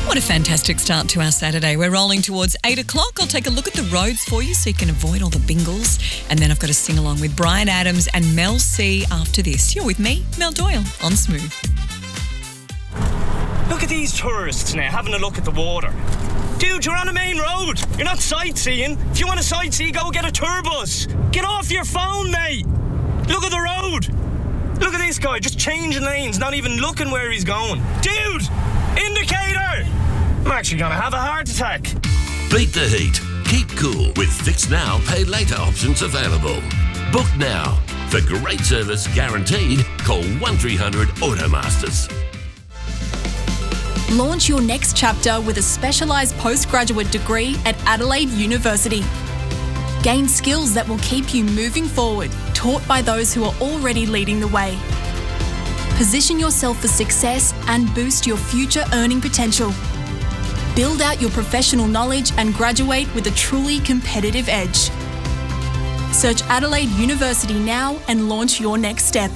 What a fantastic start to our Saturday. We're rolling towards 8 o'clock. I'll take a look at the roads for you so you can avoid all the bingles. And then I've got to sing along with Brian Adams and Mel C after this. You're with me, Mel Doyle, on Smooth. Look at these tourists now having a look at the water. Dude, you're on a main road. You're not sightseeing. If you want to sightsee, go get a tour bus. Get off your phone, mate. Look at the road. Look at this guy just changing lanes, not even looking where he's going. Dude, indicator. I'm actually going to have a heart attack. Beat the heat. Keep cool with Fix Now, Pay Later options available. Book now. For great service guaranteed, call 1300 Automasters. Launch your next chapter with a specialised postgraduate degree at Adelaide University. Gain skills that will keep you moving forward, taught by those who are already leading the way. Position yourself for success and boost your future earning potential. Build out your professional knowledge and graduate with a truly competitive edge. Search Adelaide University now and launch your next step.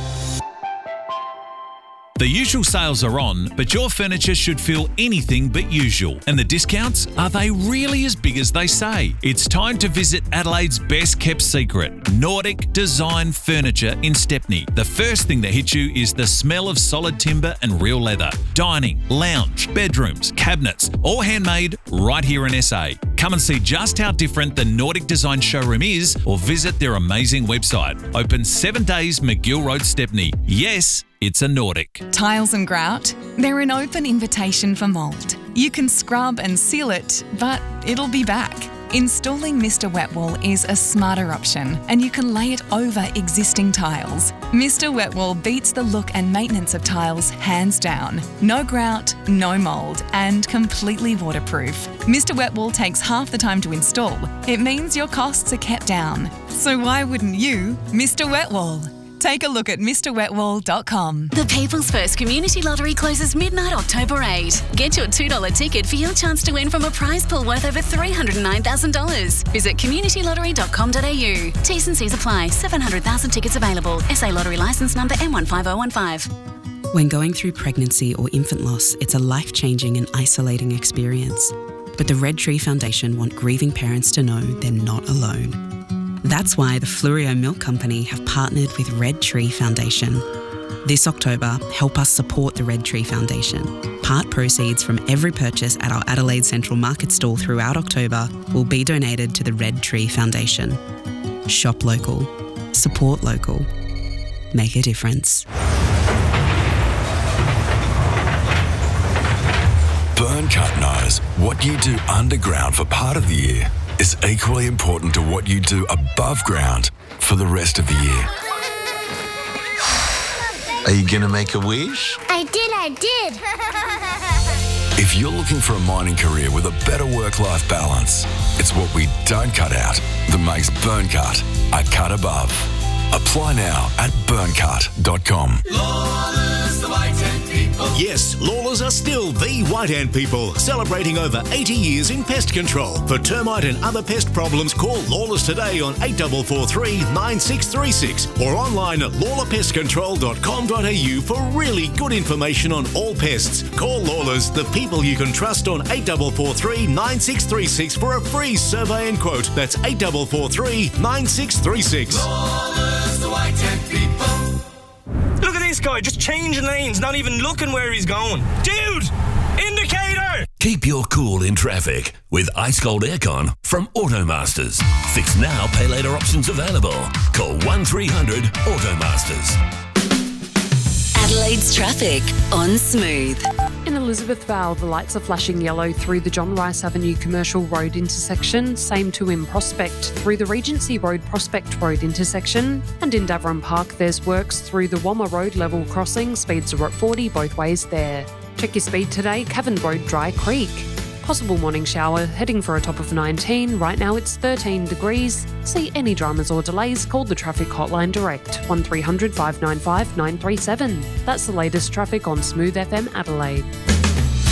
The usual sales are on, but your furniture should feel anything but usual. And the discounts, are they really as big as they say? It's time to visit Adelaide's best kept secret, Nordic Design Furniture in Stepney. The first thing that hits you is the smell of solid timber and real leather. Dining, lounge, bedrooms, cabinets, all handmade right here in SA. Come and see just how different the Nordic Design showroom is or visit their amazing website. Open 7 days, McGill Road, Stepney. Yes, it's a Nordic. Tiles and grout, they're an open invitation for mould. You can scrub and seal it, but it'll be back. Installing Mr. Wet Wall is a smarter option, and you can lay it over existing tiles. Mr. Wet Wall beats the look and maintenance of tiles hands down. No grout, no mould, and completely waterproof. Mr. Wet Wall takes half the time to install. It means your costs are kept down. So why wouldn't you, Mr. Wet Wall? Take a look at MrWetWall.com. The People's First Community Lottery closes midnight October 8. Get your $2 ticket for your chance to win from a prize pool worth over $309,000. Visit communitylottery.com.au. T's and C's apply. 700,000 tickets available. SA Lottery licence number M15015. When going through pregnancy or infant loss, it's a life-changing and isolating experience. But the Red Tree Foundation want grieving parents to know they're not alone. That's why the Flurio Milk Company have partnered with Red Tree Foundation. This October, help us support the Red Tree Foundation. Part proceeds from every purchase at our Adelaide Central Market stall throughout October will be donated to the Red Tree Foundation. Shop local. Support local. Make a difference. Burncut knows what you do underground for part of the year is equally important to what you do above ground for the rest of the year. Are you going to make a wish? I did. If you're looking for a mining career with a better work-life balance, it's what we don't cut out that makes Burncut a cut above. Apply now at burncut.com. Lawlers, the White Ant People. Yes, Lawlers are still the White Ant People, celebrating over 80 years in pest control. For termite and other pest problems, call Lawlers today on 8443 9636 or online at lawlerpestcontrol.com.au for really good information on all pests. Call Lawlers, the people you can trust, on 8443 9636 for a free survey and quote. That's 8443 9636. Lawlers, the White Ant People. Look at this guy just changing lanes, not even looking where he's going. Dude, indicator! Keep your cool in traffic with ice cold aircon from Automasters. Fix now, pay later options available. Call 1300 Automasters. Adelaide's traffic on Smooth. In Elizabeth Vale, the lights are flashing yellow through the John Rice Avenue Commercial Road intersection, same too in Prospect through the Regency Road Prospect Road intersection, and in Davron Park there's works through the Wammer Road level crossing, speeds are at 40 both ways there. Check your speed today, Cavan Road Dry Creek. Possible morning shower, heading for a top of 19, right now it's 13 degrees. See any dramas or delays, call the traffic hotline direct, 1300 595 937. That's the latest traffic on Smooth FM Adelaide.